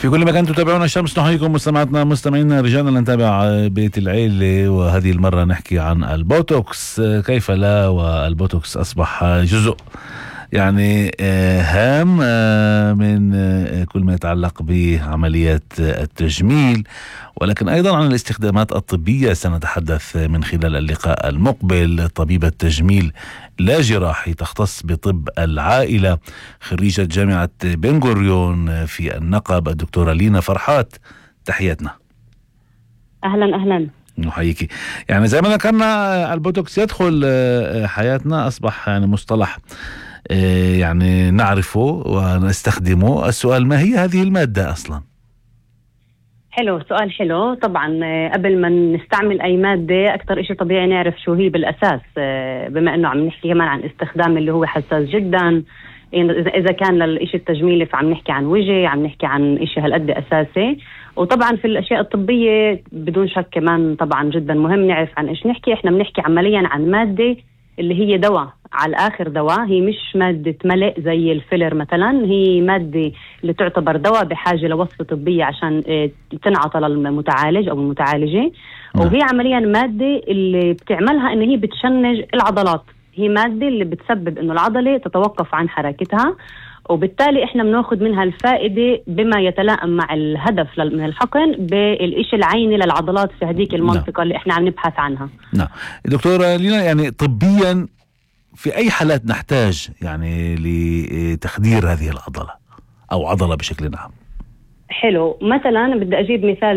في كل مكان تتابعون الشمس، نحييكم مستمعاتنا مستمعينا. رجعنا نتابع بيت العيلة، وهذه المرة نحكي عن البوتوكس. كيف لا، والبوتوكس أصبح جزء يعني هام من كل ما يتعلق بعمليات التجميل، ولكن أيضا عن الاستخدامات الطبية سنتحدث من خلال اللقاء المقبل. طبيبة تجميل لا جراحي تختص بطب العائلة، خريجة جامعة بن غوريون في النقب، الدكتورة لينا فرحات. تحياتنا. أهلا أهلا. نحييكي. يعني زي ما ذكرنا البوتوكس يدخل حياتنا، أصبح يعني مصطلح يعني نعرفه ونستخدمه. السؤال: ما هي هذه المادة أصلا؟ حلو، سؤال حلو. طبعا قبل ما نستعمل أي مادة أكتر إشي طبيعي نعرف شو هي بالأساس، بما أنه عم نحكي كمان عن استخدام اللي هو حساس جدا. إذا كان للإشي التجميلي فعم نحكي عن وجه، عم نحكي عن إشي هالقد أساسي. وطبعا في الأشياء الطبية بدون شك كمان طبعا جدا مهم نعرف عن إيش نحكي. إحنا بنحكي عمليا عن مادة اللي هي دواء، على الآخر دواء. هي مش مادة ملء زي الفيلر مثلا، هي مادة اللي تعتبر دواء بحاجة لوصفة طبية عشان تنعطى للمتعالج أو المتعالجة. وهي عمليا مادة اللي بتعملها إن هي بتشنج العضلات. هي مادة اللي بتسبب إنه العضلة تتوقف عن حركتها، وبالتالي إحنا بناخد منها الفائدة بما يتلائم مع الهدف من الحقن بالإشي العيني للعضلات في هذيك المنطقة اللي إحنا عم نبحث عنها. نعم دكتورة لينا، يعني طبيا في أي حالات نحتاج يعني لتخدير هذه العضلة أو عضلة بشكل عام؟ حلو، مثلا بدي أجيب مثال